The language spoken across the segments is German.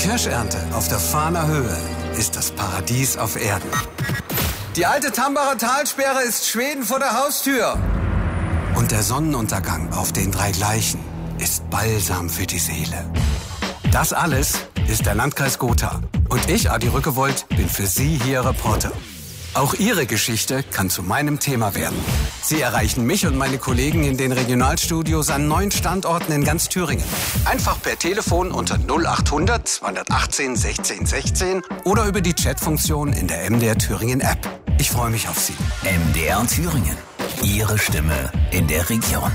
Kirschernte auf der Fahner Höhe ist das Paradies auf Erden. Die alte Tambacher Talsperre ist Schweden vor der Haustür. Und der Sonnenuntergang auf den 3 Gleichen ist Balsam für die Seele. Das alles ist der Landkreis Gotha. Und ich, Adi Rückewold, bin für Sie hier Reporter. Auch Ihre Geschichte kann zu meinem Thema werden. Sie erreichen mich und meine Kollegen in den Regionalstudios an 9 Standorten in ganz Thüringen. Einfach per Telefon unter 0800 218 16 16 oder über die Chatfunktion in der MDR Thüringen App. Ich freue mich auf Sie. MDR Thüringen. Ihre Stimme in der Region.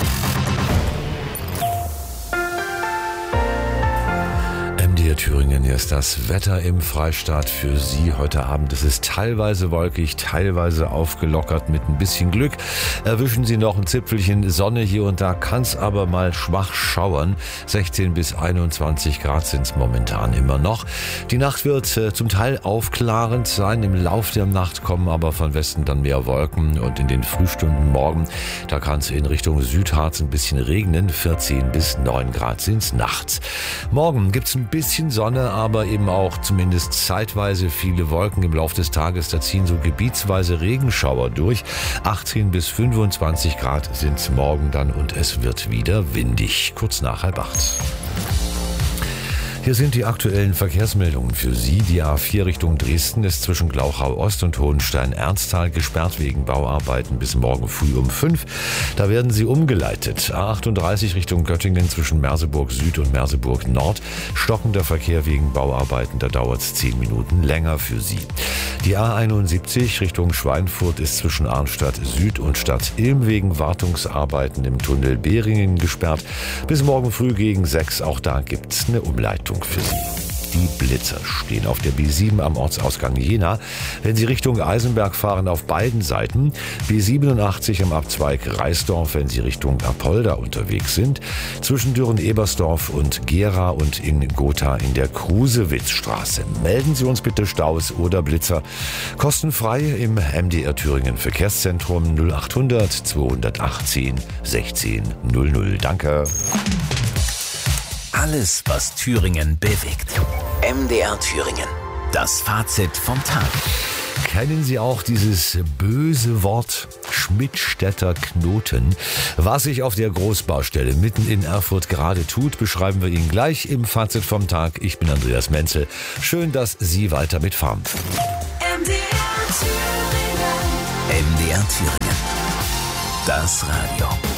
MDR Thüringen, hier ist das Wetter im Freistaat für Sie heute Abend. Es ist teilweise wolkig, teilweise aufgelockert. Mit ein bisschen Glück erwischen Sie noch ein Zipfelchen Sonne hier und da, kann es aber mal schwach schauern. 16 bis 21 Grad sind es momentan immer noch. Die Nacht wird zum Teil aufklarend sein. Im Lauf der Nacht kommen aber von Westen dann mehr Wolken und in den Frühstunden morgen, da kann es in Richtung Südharz ein bisschen regnen. 14 bis 9 Grad sind es nachts. Morgen gibt es ein bisschen Sonne, aber eben auch zumindest zeitweise viele Wolken im Laufe des Tages. Da ziehen so gebietsweise Regenschauer durch. 18 bis 25 Grad sind es morgen dann und es wird wieder windig. Kurz nach 7:30. Hier sind die aktuellen Verkehrsmeldungen für Sie. Die A4 Richtung Dresden ist zwischen Glauchau Ost und Hohenstein-Ernsthal gesperrt wegen Bauarbeiten bis morgen früh um 5. Da werden Sie umgeleitet. A38 Richtung Göttingen zwischen Merseburg Süd und Merseburg Nord. Stockender Verkehr wegen Bauarbeiten, da dauert es 10 Minuten länger für Sie. Die A71 Richtung Schweinfurt ist zwischen Arnstadt Süd und Stadt Ilm wegen Wartungsarbeiten im Tunnel Behringen gesperrt. Bis morgen früh gegen 6. Auch da gibt es eine Umleitung für Sie. Die Blitzer stehen auf der B7 am Ortsausgang Jena. Wenn Sie Richtung Eisenberg fahren, auf beiden Seiten. B87 am Abzweig Reisdorf, wenn Sie Richtung Apolda unterwegs sind. Zwischen Düren-Ebersdorf und Gera und in Gotha in der Krusewitzstraße. Melden Sie uns bitte Staus oder Blitzer. Kostenfrei im MDR Thüringen Verkehrszentrum 0800 218 16 00. Danke. Alles, was Thüringen bewegt. MDR Thüringen. Das Fazit vom Tag. Kennen Sie auch dieses böse Wort Schmidtstädter Knoten? Was sich auf der Großbaustelle mitten in Erfurt gerade tut, beschreiben wir Ihnen gleich im Fazit vom Tag. Ich bin Andreas Menzel. Schön, dass Sie weiter mitfahren. MDR Thüringen. MDR Thüringen. Das Radio.